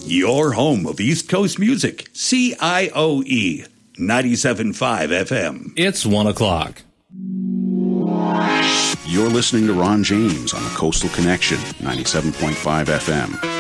your home of East Coast music. CIOE 97.5 FM. It's 1 o'clock. You're listening to Ron James on the Coastal Connection, 97.5 FM.